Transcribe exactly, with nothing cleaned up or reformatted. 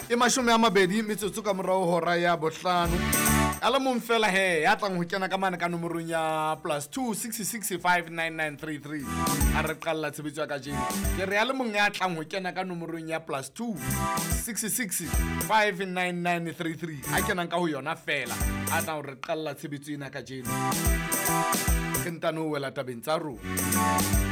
e mashome a mabedi metsotso ka morao hora ya bohlano ala mong fela he ya tlang ho kena ka mane ka nomorong ya plus two six six five nine nine three three a re qalla tshebetso ka jeno ke re ala mong ya tlang ho kena ka nomorong ya plus two six six five nine nine three three a kena ka ho yona fela a tla re qalla tshebetso ena ka jeno ke ntano wela tabeng tsa rona.